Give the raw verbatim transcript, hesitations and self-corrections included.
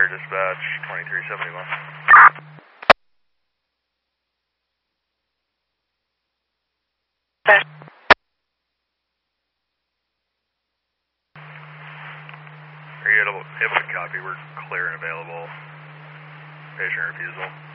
Air Dispatch, twenty-three seventy-one. Are you able, able to copy? We're clear and available. Patient refusal.